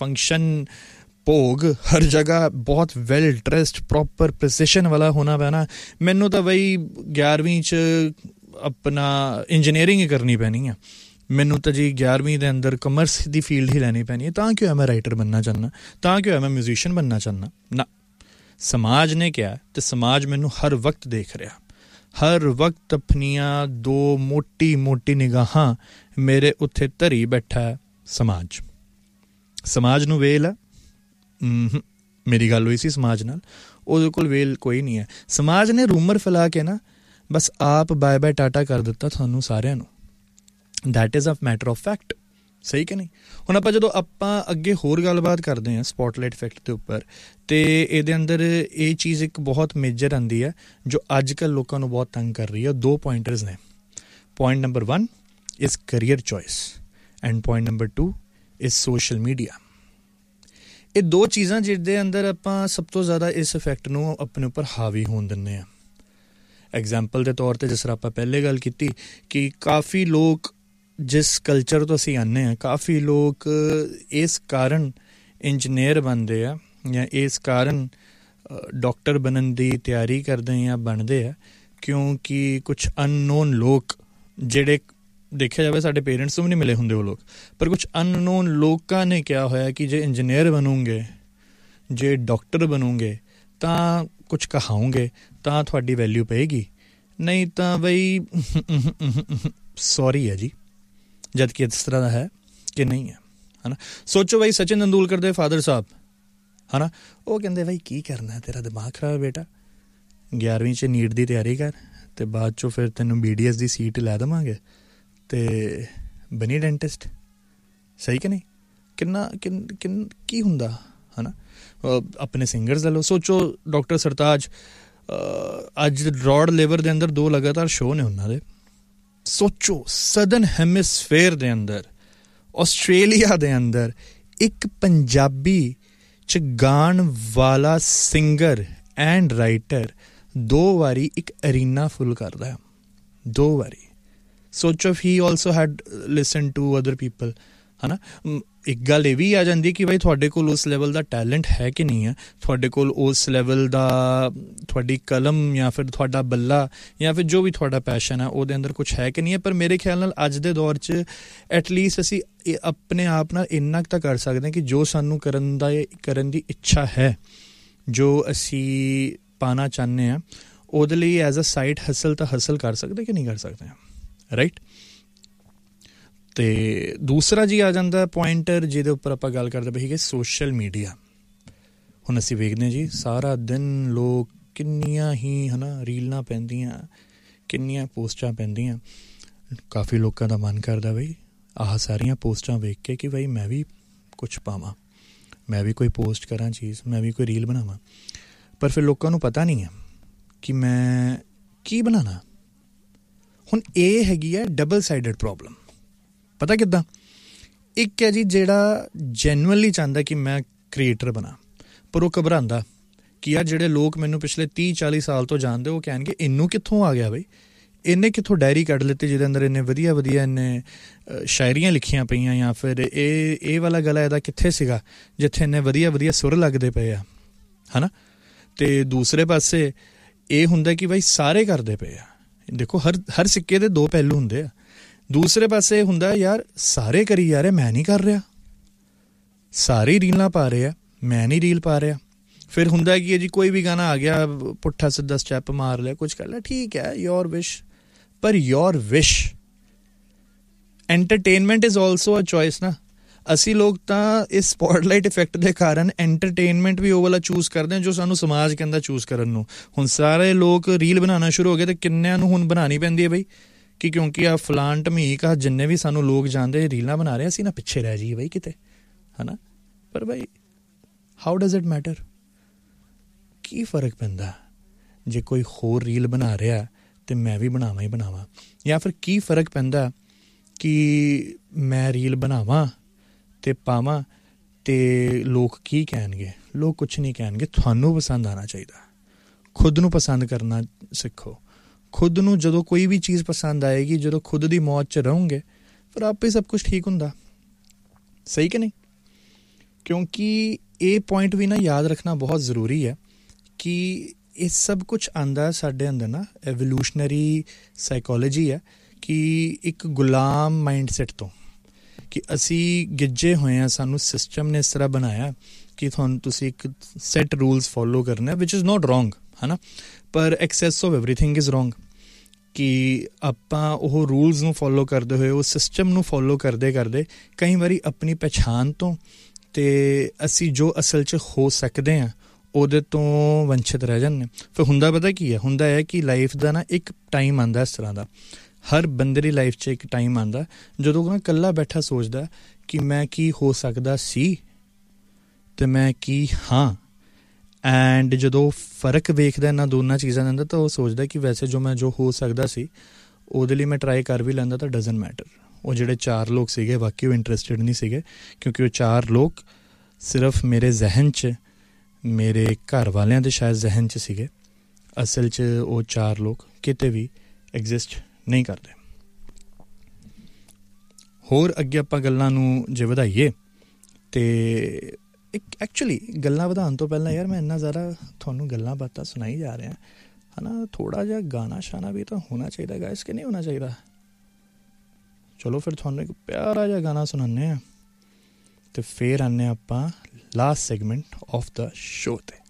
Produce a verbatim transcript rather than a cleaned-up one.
Function भोग हर जगह बहुत वैल ड्रैस्ड प्रॉपर प्रिसिशन वाला होना पैना। मैनू तो बई ग्यारहवीं च अपना इंजीनियरिंग ही करनी पैनी है, मैनू तो जी ग्यारहवीं के अंदर कमर्स की फील्ड ही लैनी पैनी है। तां क्यों है मैं राइटर बनना चाहना, तां क्यों है मैं म्यूजिशियन बनना चाहना ना। समाज ने क्या, तो समाज मैनू हर वक्त देख रहा, हर वक्त अपनियां दो मोटी मोटी निगाहां मेरे उत्थे धरी बैठा है समाज। समाज नू वेल है, मेरी गल हुई सी समाज नाल, ਉਹਦੇ ਕੋਲ ਵੇਲ ਕੋਈ ਨਹੀਂ ਹੈ। ਸਮਾਜ ਨੇ ਰੂਮਰ ਫੈਲਾ ਕੇ ਨਾ ਬਸ ਆਪ ਬਾਏ ਬਾਏ ਟਾਟਾ ਕਰ ਦਿੱਤਾ ਤੁਹਾਨੂੰ ਸਾਰਿਆਂ ਨੂੰ। That is a matter of fact, ਸਹੀ ਕਿ ਨਹੀਂ। ਹੁਣ ਆਪਾਂ ਜਦੋਂ ਆਪਾਂ ਅੱਗੇ ਹੋਰ ਗੱਲਬਾਤ ਕਰਦੇ ਹਾਂ ਸਪੋਟਲਾਈਟ ਇਫੈਕਟ ਦੇ ਉੱਪਰ, ਅਤੇ ਇਹਦੇ ਅੰਦਰ ਇਹ ਚੀਜ਼ ਇੱਕ ਬਹੁਤ ਮੇਜਰ ਆਉਂਦੀ ਹੈ ਜੋ ਅੱਜ ਕੱਲ੍ਹ ਲੋਕਾਂ ਨੂੰ ਬਹੁਤ ਤੰਗ ਕਰ ਰਹੀ ਹੈ। ਦੋ ਪੁਆਇੰਟਰਸ ਨੇ। Point number one is career choice and point number two is social media. ਇਹ ਦੋ ਚੀਜ਼ਾਂ ਜਿਹਦੇ ਅੰਦਰ ਆਪਾਂ ਸਭ ਤੋਂ ਜ਼ਿਆਦਾ ਇਸ ਇਫੈਕਟ ਨੂੰ ਆਪਣੇ ਉੱਪਰ ਹਾਵੀ ਹੋਣ ਦਿੰਦੇ ਹਾਂ। ਐਗਜ਼ਾਮਪਲ ਦੇ ਤੌਰ 'ਤੇ ਜਿਸ ਤਰ੍ਹਾਂ ਆਪਾਂ ਪਹਿਲੇ ਗੱਲ ਕੀਤੀ ਕਿ ਕਾਫੀ ਲੋਕ ਜਿਸ ਕਲਚਰ ਤੋਂ ਅਸੀਂ ਆਉਂਦੇ ਹਾਂ, ਕਾਫੀ ਲੋਕ ਇਸ ਕਾਰਨ ਇੰਜੀਨੀਅਰ ਬਣਦੇ ਆ ਜਾਂ ਇਸ ਕਾਰਨ ਡਾਕਟਰ ਬਣਨ ਦੀ ਤਿਆਰੀ ਕਰਦੇ ਜਾਂ ਬਣਦੇ ਆ ਕਿਉਂਕਿ ਕੁਛ ਅਨਨੋਨ ਲੋਕ ਜਿਹੜੇ ਦੇਖਿਆ ਜਾਵੇ ਸਾਡੇ ਪੇਰੈਂਟਸ ਤੋਂ ਵੀ ਨਹੀਂ ਮਿਲੇ ਹੁੰਦੇ ਉਹ ਲੋਕ, ਪਰ ਕੁਛ ਅਨਨੋਨ ਲੋਕਾਂ ਨੇ ਕਿਹਾ ਹੋਇਆ ਕਿ ਜੇ ਇੰਜੀਨੀਅਰ ਬਣੋਗੇ, ਜੇ ਡਾਕਟਰ ਬਣੋਗੇ ਤਾਂ ਕੁਛ ਕਹਾਉਂਗੇ ਤਾਂ ਤੁਹਾਡੀ ਵੈਲਿਊ ਪਏਗੀ, ਨਹੀਂ ਤਾਂ ਬਈ ਸੌਰੀ ਹੈ ਜੀ। ਜਦ ਕਿ ਇਸ ਤਰ੍ਹਾਂ ਦਾ ਹੈ ਕਿ ਨਹੀਂ ਹੈ, ਹੈ ਨਾ। ਸੋਚੋ ਬਈ ਸਚਿਨ ਤੰਦੂਲਕਰ ਦੇ ਫਾਦਰ ਸਾਹਿਬ, ਹੈ ਨਾ, ਉਹ ਕਹਿੰਦੇ ਬਈ ਕੀ ਕਰਨਾ, ਤੇਰਾ ਦਿਮਾਗ ਖਰਾਬ ਬੇਟਾ, ਗਿਆਰਵੀਂ 'ਚ ਨੀਟ ਦੀ ਤਿਆਰੀ ਕਰ ਅਤੇ ਬਾਅਦ 'ਚੋਂ ਫਿਰ ਤੈਨੂੰ ਬੀ ਡੀ ਐਸ ਦੀ ਸੀਟ ਲੈ ਦੇਵਾਂਗੇ ਅਤੇ ਬਣੀ ਡੈਂਟਿਸਟ, ਸਹੀ ਕਿ ਨਹੀਂ। ਕਿੰਨਾ ਕਿੰਨ ਕਿੰਨ ਕੀ ਹੁੰਦਾ, ਹੈ ਨਾ। ਆਪਣੇ ਸਿੰਗਰਸ ਲੈ ਲਓ, ਸੋਚੋ ਡਾਕਟਰ ਸਰਤਾਜ ਅੱਜ ਰੋਡ ਲੇਵਰ ਦੇ ਅੰਦਰ ਦੋ ਲਗਾਤਾਰ ਸ਼ੋਅ ਨੇ ਉਹਨਾਂ ਦੇ। ਸੋਚੋ ਸਦਰਨ ਹੈਮਿਸਫੇਅਰ ਦੇ ਅੰਦਰ, ਆਸਟ੍ਰੇਲੀਆ ਦੇ ਅੰਦਰ ਇੱਕ ਪੰਜਾਬੀ 'ਚ ਗਾਣ ਵਾਲਾ ਸਿੰਗਰ ਐਂਡ ਰਾਈਟਰ ਦੋ ਵਾਰੀ ਇੱਕ ਅਰੀਨਾ ਫੁੱਲ ਕਰਦਾ, ਦੋ ਵਾਰੀ। ਸੋਚੋ if he also head listen to other people, ਹੈ ਨਾ। ਇੱਕ ਗੱਲ ਇਹ ਵੀ ਆ ਜਾਂਦੀ ਕਿ ਬਾਈ ਤੁਹਾਡੇ ਕੋਲ ਉਸ ਲੈਵਲ ਦਾ ਟੈਲੈਂਟ ਹੈ ਕਿ ਨਹੀਂ ਹੈ, ਤੁਹਾਡੇ ਕੋਲ ਉਸ ਲੈਵਲ ਦਾ ਤੁਹਾਡੀ ਕਲਮ ਜਾਂ ਫਿਰ ਤੁਹਾਡਾ ਬੱਲਾ ਜਾਂ ਫਿਰ ਜੋ ਵੀ ਤੁਹਾਡਾ ਪੈਸ਼ਨ ਹੈ ਉਹਦੇ ਅੰਦਰ ਕੁਛ ਹੈ ਕਿ ਨਹੀਂ ਹੈ। ਪਰ ਮੇਰੇ ਖਿਆਲ ਨਾਲ ਅੱਜ ਦੇ ਦੌਰ 'ਚ ਐਟਲੀਸਟ ਅਸੀਂ ਆਪਣੇ ਆਪ ਨਾਲ ਇੰਨਾ ਕੁ ਤਾਂ ਕਰ ਸਕਦੇ ਹਾਂ ਕਿ ਜੋ ਸਾਨੂੰ ਕਰਨ ਦਾ ਕਰਨ ਦੀ ਇੱਛਾ ਹੈ, ਜੋ ਅਸੀਂ ਪਾਉਣਾ ਚਾਹੁੰਦੇ ਹਾਂ, ਉਹਦੇ ਲਈ ਐਜ਼ ਅ ਸਾਈਡ ਹਸਲ ਤਾਂ ਹਸਲ ਕਰ ਸਕਦੇ ਕਿ ਨਹੀਂ ਕਰ ਸਕਦੇ ਹਾਂ, ਰਾਈਟ। ਅਤੇ ਦੂਸਰਾ ਜੀ ਆ ਜਾਂਦਾ ਪੁਆਇੰਟਰ ਜਿਹਦੇ ਉੱਪਰ ਆਪਾਂ ਗੱਲ ਕਰਦੇ ਪਏ ਸੀਗੇ, ਸੋਸ਼ਲ ਮੀਡੀਆ। ਹੁਣ ਅਸੀਂ ਵੇਖਦੇ ਹਾਂ ਜੀ ਸਾਰਾ ਦਿਨ ਲੋਕ ਕਿੰਨੀਆਂ ਹੀ ਹੈ ਨਾ ਰੀਲਾਂ ਪੈਂਦੀਆਂ, ਕਿੰਨੀਆਂ ਪੋਸਟਾਂ ਪੈਂਦੀਆਂ। ਕਾਫੀ ਲੋਕਾਂ ਦਾ ਮਨ ਕਰਦਾ ਬਈ ਆਹ ਸਾਰੀਆਂ ਪੋਸਟਾਂ ਵੇਖ ਕੇ ਕਿ ਬਈ ਮੈਂ ਵੀ ਕੁਛ ਪਾਵਾਂ, ਮੈਂ ਵੀ ਕੋਈ ਪੋਸਟ ਕਰਾਂ ਚੀਜ਼, ਮੈਂ ਵੀ ਕੋਈ ਰੀਲ ਬਣਾਵਾਂ। ਪਰ ਫਿਰ ਲੋਕਾਂ ਨੂੰ ਪਤਾ ਨਹੀਂ ਹੈ ਕਿ ਮੈਂ ਕੀ ਬਣਾਉਣਾ। ਹੁਣ ਇਹ ਹੈਗੀ ਹੈ ਡਬਲ ਸਾਈਡਡ ਪ੍ਰੋਬਲਮ। ਪਤਾ ਕਿੱਦਾਂ? ਇੱਕ ਹੈ ਜੀ ਜਿਹੜਾ ਜੈਨੂਅਨਲੀ ਚਾਹੁੰਦਾ ਕਿ ਮੈਂ ਕ੍ਰੀਏਟਰ ਬਣਾ, ਪਰ ਉਹ ਘਬਰਾਉਂਦਾ ਕਿ ਯਾਰ ਜਿਹੜੇ ਲੋਕ ਮੈਨੂੰ ਪਿਛਲੇ ਤੀਹ ਚਾਲੀ ਸਾਲ ਤੋਂ ਜਾਣਦੇ ਉਹ ਕਹਿਣਗੇ ਇਹਨੂੰ ਕਿੱਥੋਂ ਆ ਗਿਆ ਬਈ, ਇਹਨੇ ਕਿੱਥੋਂ ਡਾਇਰੀ ਕੱਢ ਲਿੱਤੀ ਜਿਹਦੇ ਅੰਦਰ ਇੰਨੇ ਵਧੀਆ ਵਧੀਆ ਇਹਨੇ ਸ਼ਾਇਰੀਆਂ ਲਿਖੀਆਂ ਪਈਆਂ, ਜਾਂ ਫਿਰ ਇਹ ਇਹ ਵਾਲਾ ਗਲਾ ਇਹਦਾ ਕਿੱਥੇ ਸੀਗਾ ਜਿੱਥੇ ਇੰਨੇ ਵਧੀਆ ਵਧੀਆ ਸੁਰ ਲੱਗਦੇ ਪਏ ਆ, ਹੈ ਨਾ। ਅਤੇ ਦੂਸਰੇ ਪਾਸੇ ਇਹ ਹੁੰਦਾ ਕਿ ਬਈ ਸਾਰੇ ਕਰਦੇ ਪਏ ਆ। ਦੇਖੋ ਹਰ ਹਰ ਸਿੱਕੇ ਦੇ ਦੋ ਪਹਿਲੂ ਹੁੰਦੇ ਆ। ਦੂਸਰੇ ਪਾਸੇ ਹੁੰਦਾ ਯਾਰ ਸਾਰੇ ਕਰੀ ਜਾ ਰਹੇ, ਮੈਂ ਨਹੀਂ ਕਰ ਰਿਹਾ, ਸਾਰੇ ਰੀਲਾਂ ਪਾ ਰਹੇ ਆ, ਮੈਂ ਨਹੀਂ ਰੀਲ ਪਾ ਰਿਹਾ। ਫਿਰ ਹੁੰਦਾ ਕਿ ਜੀ ਕੋਈ ਵੀ ਗਾਣਾ ਆ ਗਿਆ, ਪੁੱਠਾ ਸਿੱਧਾ ਸਟੈਪ ਮਾਰ ਲਿਆ, ਕੁਛ ਕਰ ਲਿਆ, ਠੀਕ ਹੈ, ਯੋਰ ਵਿਸ਼। ਪਰ ਯੋਰ ਵਿਸ਼ entertainment is also a choice ਨਾ। ਅਸੀਂ ਲੋਕ ਤਾਂ ਇਸ ਸਪੋਟਲਾਈਟ ਇਫੈਕਟ ਦੇ ਕਾਰਨ ਐਂਟਰਟੇਨਮੈਂਟ ਵੀ ਉਹ ਵਾਲਾ ਚੂਜ਼ ਕਰਦੇ ਹਾਂ ਜੋ ਸਾਨੂੰ ਸਮਾਜ ਕਹਿੰਦਾ ਚੂਜ਼ ਕਰਨ ਨੂੰ। ਹੁਣ ਸਾਰੇ ਲੋਕ ਰੀਲ ਬਣਾਉਣਾ ਸ਼ੁਰੂ ਹੋ ਗਏ ਅਤੇ ਕਿੰਨਿਆਂ ਨੂੰ ਹੁਣ ਬਣਾਉਣੀ ਪੈਂਦੀ ਹੈ ਬਈ ਕਿ ਕਿਉਂਕਿ ਆ ਫਲਾਨ ਢਮੀਕ ਆ ਜਿੰਨੇ ਵੀ ਸਾਨੂੰ ਲੋਕ ਜਾਣਦੇ ਰੀਲਾਂ ਬਣਾ ਰਹੇ, ਅਸੀਂ ਨਾ ਪਿੱਛੇ ਰਹਿ ਜਾਈਏ ਬਈ ਕਿਤੇ, ਹੈ ਨਾ। ਪਰ ਬਈ ਹਾਊ ਡਜ਼ ਇਟ ਮੈਟਰ? ਕੀ ਫਰਕ ਪੈਂਦਾ ਜੇ ਕੋਈ ਹੋਰ ਰੀਲ ਬਣਾ ਰਿਹਾ ਅਤੇ ਮੈਂ ਵੀ ਬਣਾਵਾਂ ਹੀ ਬਣਾਵਾਂ? ਜਾਂ ਫਿਰ ਕੀ ਫਰਕ ਪੈਂਦਾ ਕਿ ਮੈਂ ਰੀਲ ਬਣਾਵਾਂ ਅਤੇ ਪਾਵਾਂ ਅਤੇ ਲੋਕ ਕੀ ਕਹਿਣਗੇ? ਲੋਕ ਕੁਛ ਨਹੀਂ ਕਹਿਣਗੇ। ਤੁਹਾਨੂੰ ਪਸੰਦ ਆਉਣਾ ਚਾਹੀਦਾ, ਖੁਦ ਨੂੰ ਪਸੰਦ ਕਰਨਾ ਸਿੱਖੋ। ਖੁਦ ਨੂੰ ਜਦੋਂ ਕੋਈ ਵੀ ਚੀਜ਼ ਪਸੰਦ ਆਏਗੀ, ਜਦੋਂ ਖੁਦ ਦੀ ਮੌਜ 'ਚ ਰਹੋਗੇ, ਫਿਰ ਆਪੇ ਸਭ ਕੁਛ ਠੀਕ ਹੁੰਦਾ, ਸਹੀ ਕਿ ਨਹੀਂ। ਕਿਉਂਕਿ ਇਹ ਪੁਆਇੰਟ ਵੀ ਨਾ ਯਾਦ ਰੱਖਣਾ ਬਹੁਤ ਜ਼ਰੂਰੀ ਹੈ ਕਿ ਇਹ ਸਭ ਕੁਛ ਆਉਂਦਾ ਸਾਡੇ ਅੰਦਰ ਨਾ ਐਵੋਲਿਊਸ਼ਨਰੀ ਸਾਈਕੋਲੋਜੀ ਹੈ ਕਿ ਇੱਕ ਗੁਲਾਮ ਮਾਈਂਡਸੈਟ ਤੋਂ, ਕਿ ਅਸੀਂ ਗਿੱਜੇ ਹੋਏ ਹਾਂ, ਸਾਨੂੰ ਸਿਸਟਮ ਨੇ ਇਸ ਤਰ੍ਹਾਂ ਬਣਾਇਆ ਕਿ ਤੁਹਾਨੂੰ ਤੁਸੀਂ ਇੱਕ ਸੈੱਟ ਰੂਲਸ ਫੋਲੋ ਕਰਨਾ, ਵਿਚ ਇਜ਼ ਨੋਟ ਰੋਂਗ, ਹੈ ਨਾ, ਪਰ access of everything is wrong. ਕਿ ਆਪਾਂ ਉਹ ਰੂਲਸ ਨੂੰ ਫੋਲੋ ਕਰਦੇ ਹੋਏ, ਉਹ ਸਿਸਟਮ ਨੂੰ ਫੋਲੋ ਕਰਦੇ ਕਰਦੇ ਕਈ ਵਾਰੀ ਆਪਣੀ ਪਛਾਣ ਤੋਂ ਅਤੇ ਅਸੀਂ ਜੋ ਅਸਲ 'ਚ ਹੋ ਸਕਦੇ ਹਾਂ ਉਹਦੇ ਤੋਂ ਵੰਚਿਤ ਰਹਿ ਜਾਂਦੇ। ਫਿਰ ਹੁੰਦਾ ਪਤਾ ਕੀ ਹੈ, ਹੁੰਦਾ ਹੈ ਕਿ ਲਾਈਫ ਦਾ ਨਾ ਇੱਕ ਟਾਈਮ ਆਉਂਦਾ ਇਸ ਤਰ੍ਹਾਂ ਦਾ, ਹਰ ਬੰਦੇ ਦੀ ਲਾਈਫ 'ਚ ਇੱਕ ਟਾਈਮ ਆਉਂਦਾ ਜਦੋਂ ਉਹ ਇਕੱਲਾ ਬੈਠਾ ਸੋਚਦਾ ਕਿ ਮੈਂ ਕੀ ਹੋ ਸਕਦਾ ਸੀ ਅਤੇ ਮੈਂ ਕੀ ਹਾਂ। ਐਂਡ ਜਦੋਂ ਫਰਕ ਵੇਖਦਾ ਇਹਨਾਂ ਦੋਨਾਂ ਚੀਜ਼ਾਂ ਦੇ ਅੰਦਰ ਤਾਂ ਉਹ ਸੋਚਦਾ ਕਿ ਵੈਸੇ ਜੋ ਮੈਂ ਜੋ ਹੋ ਸਕਦਾ ਸੀ ਉਹਦੇ ਲਈ ਮੈਂ ਟਰਾਈ ਕਰ ਵੀ ਲੈਂਦਾ ਤਾਂ ਡਜ਼ਨਟ ਮੈਟਰ। ਉਹ ਜਿਹੜੇ ਚਾਰ ਲੋਕ ਸੀਗੇ ਬਾਕੀ ਉਹ ਇੰਟਰਸਟਿਡ ਨਹੀਂ ਸੀਗੇ, ਕਿਉਂਕਿ ਉਹ ਚਾਰ ਲੋਕ ਸਿਰਫ ਮੇਰੇ ਜ਼ਹਿਨ 'ਚ, ਮੇਰੇ ਘਰ ਵਾਲਿਆਂ ਦੇ ਸ਼ਾਇਦ ਜ਼ਹਿਨ 'ਚ ਸੀਗੇ। ਅਸਲ 'ਚ ਉਹ ਚਾਰ ਲੋਕ ਕਿਤੇ ਵੀ ਐਗਜ਼ਿਸਟ ਨਹੀਂ ਕਰਦੇ। ਹੋਰ ਅੱਗੇ ਆਪਾਂ ਗੱਲਾਂ ਨੂੰ ਜੇ ਵਧਾਈਏ ਅਤੇ ਇੱਕ ਐਕਚੁਅਲੀ ਗੱਲਾਂ ਵਧਾਉਣ ਤੋਂ ਪਹਿਲਾਂ ਯਾਰ ਮੈਂ ਇੰਨਾ ਜ਼ਿਆਦਾ ਤੁਹਾਨੂੰ ਗੱਲਾਂ ਬਾਤਾਂ ਸੁਣਾਈ ਜਾ ਰਿਹਾ, ਹੈ ਨਾ, ਥੋੜ੍ਹਾ ਜਿਹਾ ਗਾਣਾ ਸ਼ਾਨਾ ਵੀ ਤਾਂ ਹੋਣਾ ਚਾਹੀਦਾ ਗਾਇਸ, ਕਿ ਨਹੀਂ ਹੋਣਾ ਚਾਹੀਦਾ? ਚਲੋ ਫਿਰ ਤੁਹਾਨੂੰ ਇੱਕ ਪਿਆਰਾ ਜਿਹਾ ਗਾਣਾ ਸੁਣਾਉਂਦੇ ਹਾਂ ਅਤੇ ਫਿਰ ਆਉਂਦੇ ਹਾਂ ਆਪਾਂ last segment of the show 'ਤੇ।